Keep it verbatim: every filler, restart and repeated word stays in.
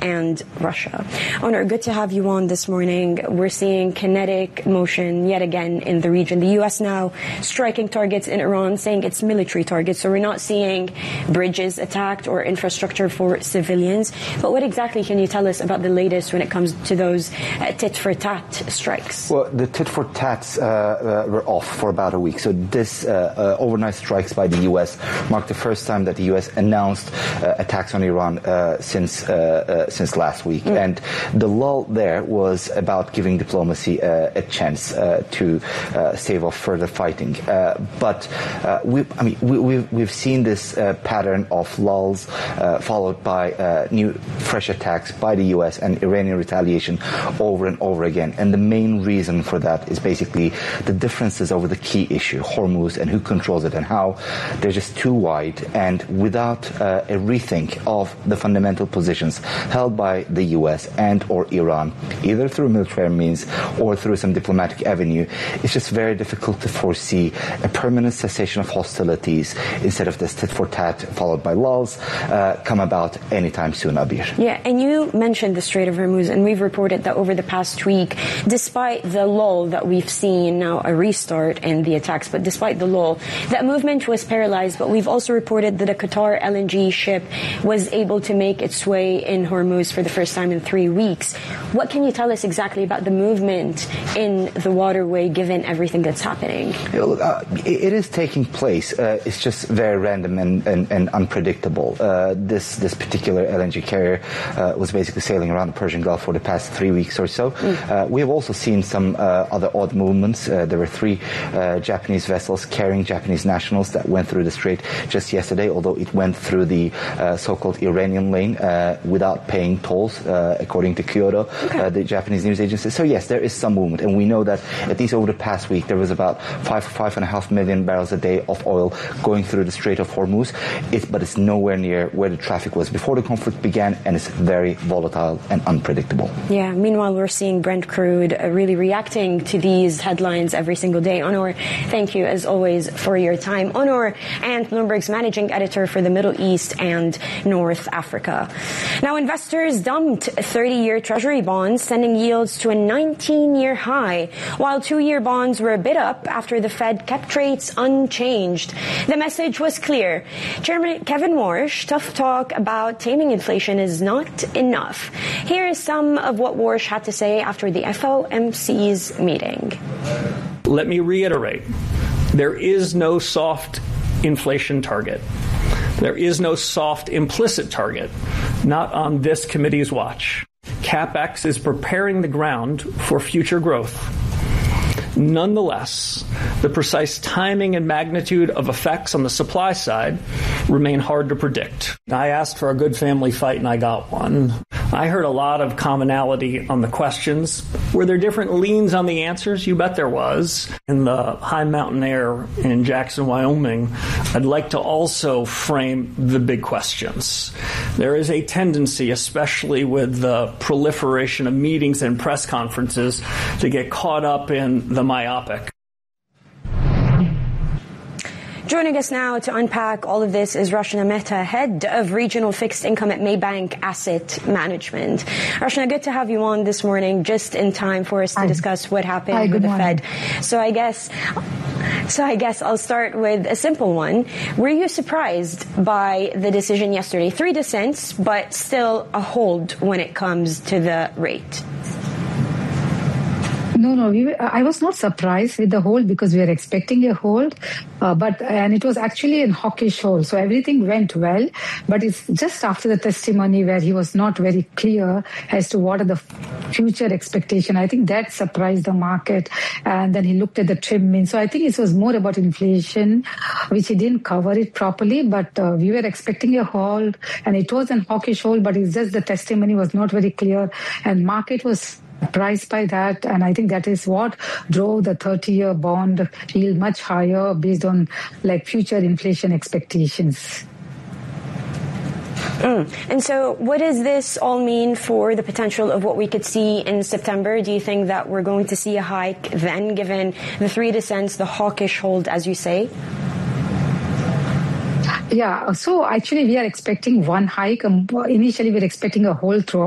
and Russia. Onur, good to have you on this morning. We're seeing kinetic motion yet again in the region. The U S now striking targets in Iran, saying it's military targets. So we're not seeing bridges attacked or infrastructure for civilians. But what exactly can you tell us about the latest when it comes to those uh, tit-for-tat strikes? Well, the tit-for-tats uh, uh, were off for about a week. So this uh, uh, overnight strikes by the U S marked the first time that the U S announced uh, attacks on Iran uh, since uh, uh, since last week. Mm. And the lull there was about giving diplomacy uh, a chance uh, to uh, stave off further fighting. Uh, but uh, we, I mean, we, we've, we've seen this uh, pattern of lulls uh, followed by uh, new fresh attacks by the U S and Iranian retaliation over and over again. And the main reason for that is basically the differences over the key issue, Hormuz, and who controls it and how. They're just too wide, and without uh, a rethink of the fundamental positions held by the U S and or Iran, either through military means or through some diplomatic avenue, it's just very difficult to foresee a permanent cessation of hostilities instead of this tit-for-tat followed by lulls uh, come about anytime soon, Abir. Yeah, and you mentioned the Strait of Hormuz, and we've reported that over the past week, despite the lull that we've seen, now a restart in the attacks, but despite the lull, that movement was paralyzed. But we've also reported that a Qatar L N G ship was able to make its way in Hormuz for the first time in three weeks. What can you tell us exactly about the movement in the waterway, given everything that's happening? You know, uh, it is taking place. Uh, it's just very random and, and, and unpredictable. Uh, this this particular L N G carrier uh, was basically sailing around the Persian Gulf for the past three weeks or so. Mm. Uh, we have also seen some uh, other odd movements. Uh, there were three uh, Japanese vessels carrying Japanese nationals that went through the strait just yesterday, although it went through the uh, so-called Iranian lane uh, without paying tolls, uh, according to Kyodo, okay. uh, the Japanese news agency. So yes, there is some movement, and we know that at least over the past week there was about five, five and a half million barrels a day of oil going through the Strait of Hormuz. It's, but it's nowhere near where the traffic was before the conflict began, and it's very volatile and unpredictable. Yeah. Meanwhile, we're seeing Brent crude uh, really reacting to these headlines every single day. Onur, thank you as always for your time. Onur and Bloomberg's managing editor for the Middle East and North Africa. Now, investors dumped thirty-year Treasury bonds, sending yields to a nineteen-year high, while two-year bonds were a bit up after the Fed kept rates unchanged. The message was clear. Chairman Kevin Warsh, tough talk about taming inflation is not enough. Here is some of what Warsh had to say after the F O M C's meeting. Let me reiterate, there is no soft inflation target. There is no soft implicit target, not on this committee's watch. CapEx is preparing the ground for future growth. Nonetheless, the precise timing and magnitude of effects on the supply side remain hard to predict. I asked for a good family fight and I got one. I heard a lot of commonality on the questions. Were there different leans on the answers? You bet there was. In the high mountain air in Jackson, Wyoming, I'd like to also frame the big questions. There is a tendency, especially with the proliferation of meetings and press conferences, to get caught up in the myopic. Joining us now to unpack all of this is Rashna Mehta, head of regional fixed income at Maybank Asset Management. Rashna, good to have you on this morning, just in time for us to Hi. discuss what happened Hi, with the morning. Fed. So I guess, so I guess I'll start with a simple one. Were you surprised by the decision yesterday? Three dissents, but still a hold when it comes to the rate. No, no, we were, I was not surprised with the hold because we were expecting a hold, uh, but and it was actually a hawkish hold, so everything went well. But it's just after the testimony where he was not very clear as to what are the future expectation. I think that surprised the market, and then he looked at the trim mean. So I think it was more about inflation, which he didn't cover it properly. But uh, we were expecting a hold, and it was a hawkish hold, but it's just the testimony was not very clear, and market was surprised by that, and I think that is what drove the thirty-year bond yield much higher based on like future inflation expectations. Mm. And so what does this all mean for the potential of what we could see in September? Do you think that we're going to see a hike then, given the three dissents, the hawkish hold, as you say? Yeah, so actually we are expecting one hike. Um, initially we were expecting a hold throughout.